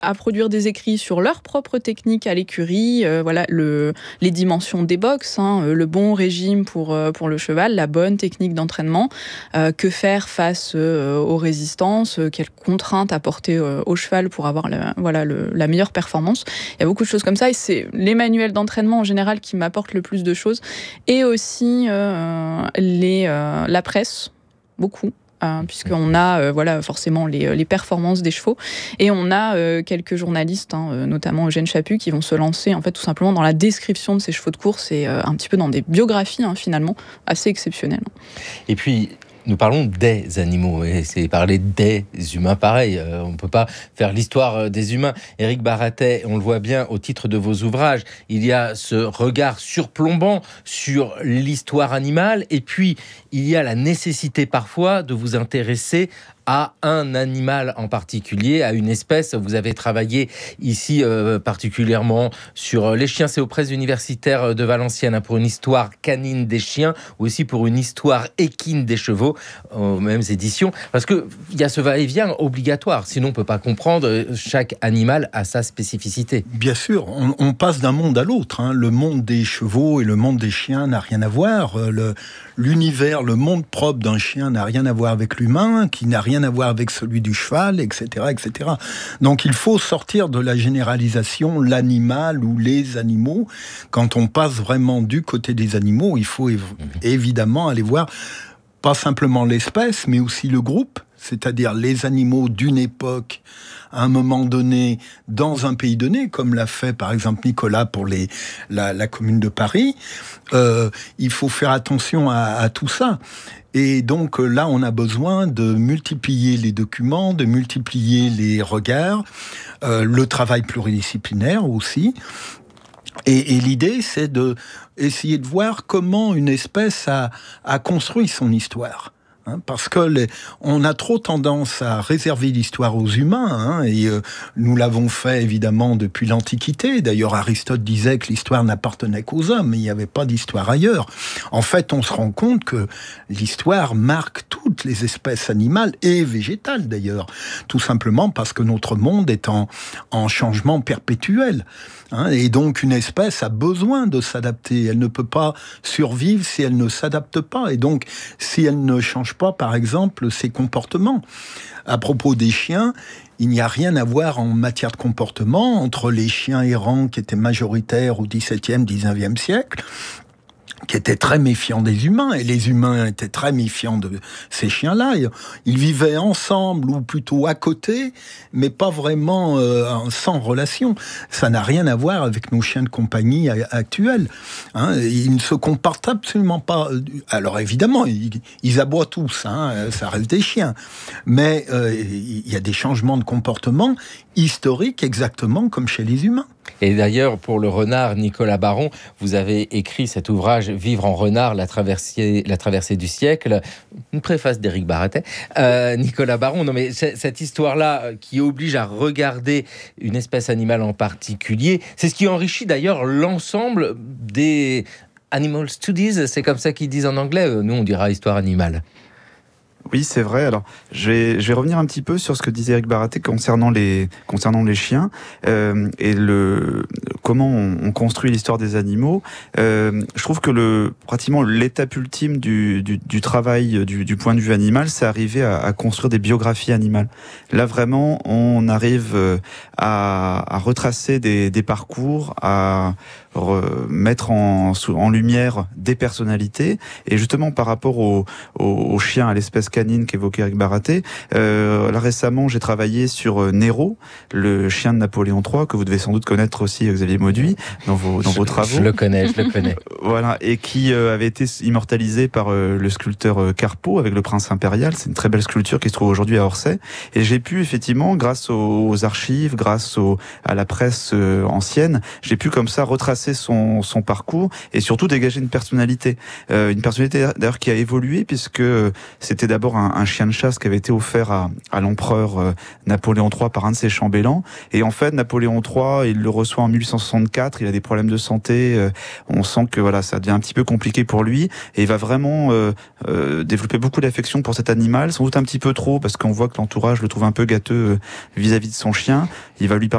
à produire des écrits sur leur propre technique à l'écurie, voilà les dimensions des box, le bon régime pour le cheval, la bonne technique d'entraînement, que faire face aux résistances, quelles contraintes apporter au cheval pour avoir la meilleure performance. Il y a beaucoup de choses comme ça et c'est les manuels d'entraînement en général qui m'apportent le plus de choses et aussi la presse, beaucoup. Puisqu'on a forcément les performances des chevaux et on a quelques journalistes, notamment Eugène Chaput, qui vont se lancer en fait tout simplement dans la description de ces chevaux de course et un petit peu dans des biographies finalement assez exceptionnelles. Et puis nous parlons des animaux, et c'est parler des humains pareil. On ne peut pas faire l'histoire des humains. Éric Baratet, on le voit bien au titre de vos ouvrages, il y a ce regard surplombant sur l'histoire animale, et puis il y a la nécessité parfois de vous intéresser à un animal en particulier, à une espèce. Vous avez travaillé ici particulièrement sur les chiens. C'est aux presses universitaires de Valenciennes pour une histoire canine des chiens, ou aussi pour une histoire équine des chevaux, aux mêmes éditions. Parce qu'il y a ce va-et-vient obligatoire, sinon on ne peut pas comprendre. Chaque animal a sa spécificité. Bien sûr, on passe d'un monde à l'autre. Le monde des chevaux et le monde des chiens n'a rien à voir. L'univers, le monde propre d'un chien n'a rien à voir avec l'humain, qui n'a rien à voir avec celui du cheval, etc., etc. Donc il faut sortir de la généralisation, l'animal ou les animaux. Quand on passe vraiment du côté des animaux, il faut évidemment aller voir pas simplement l'espèce, mais aussi le groupe, c'est-à-dire les animaux d'une époque, à un moment donné, dans un pays donné, comme l'a fait par exemple Nicolas pour la commune de Paris. Il faut faire attention à tout ça. Et donc là, on a besoin de multiplier les documents, de multiplier les regards, le travail pluridisciplinaire aussi. Et l'idée, c'est de essayer de voir comment une espèce a construit son histoire. Parce que on a trop tendance à réserver l'histoire aux humains, et nous l'avons fait évidemment depuis l'Antiquité. D'ailleurs, Aristote disait que l'histoire n'appartenait qu'aux hommes, il n'y avait pas d'histoire ailleurs. En fait, on se rend compte que l'histoire marque toutes les espèces animales et végétales d'ailleurs, tout simplement parce que notre monde est en changement perpétuel. Et donc une espèce a besoin de s'adapter. Elle ne peut pas survivre si elle ne s'adapte pas. Et donc, si elle ne change pas, par exemple, ses comportements. À propos des chiens, il n'y a rien à voir en matière de comportement entre les chiens errants qui étaient majoritaires au XVIIe, XIXe siècle, qui étaient très méfiants des humains, et les humains étaient très méfiants de ces chiens-là. Ils vivaient ensemble, ou plutôt à côté, mais pas vraiment sans relation. Ça n'a rien à voir avec nos chiens de compagnie actuels. Ils ne se comportent absolument pas... Alors évidemment, ils aboient tous, ça reste des chiens. Mais il y a des changements de comportement historiques exactement comme chez les humains. Et d'ailleurs, pour le renard, Nicolas Baron, vous avez écrit cet ouvrage « Vivre en renard, la traversée du siècle », une préface d'Éric Baratet. Nicolas Baron, non mais cette histoire-là qui oblige à regarder une espèce animale en particulier, c'est ce qui enrichit d'ailleurs l'ensemble des Animal Studies, c'est comme ça qu'ils disent en anglais, nous on dira histoire animale. Oui, c'est vrai. Alors, je vais revenir un petit peu sur ce que disait Éric Baratet concernant les chiens et comment on construit l'histoire des animaux. Je trouve que pratiquement l'étape ultime du travail du point de vue animal, c'est arriver à construire des biographies animales. Là, vraiment, on arrive à retracer des parcours, à mettre en lumière des personnalités, et justement par rapport aux chiens, à l'espèce canine qu'évoquait Éric Baratet, là récemment j'ai travaillé sur Nero, le chien de Napoléon III, que vous devez sans doute connaître aussi, Xavier Mauduit, dans vos travaux. Je le connais. Voilà, et qui avait été immortalisé par le sculpteur Carpeau avec le Prince impérial. C'est une très belle sculpture qui se trouve aujourd'hui à Orsay, et j'ai pu effectivement, grâce aux archives, grâce à la presse ancienne, j'ai pu comme ça retracer son parcours et surtout dégager une personnalité d'ailleurs qui a évolué, puisque c'était d'abord un chien de chasse qui avait été offert à l'empereur Napoléon III par un de ses chambellans, et en fait Napoléon III, il le reçoit en 1864, il a des problèmes de santé, on sent que voilà, ça devient un petit peu compliqué pour lui, et il va vraiment développer beaucoup d'affection pour cet animal, sans doute un petit peu trop, parce qu'on voit que l'entourage le trouve un peu gâteux vis-à-vis de son chien. Il va lui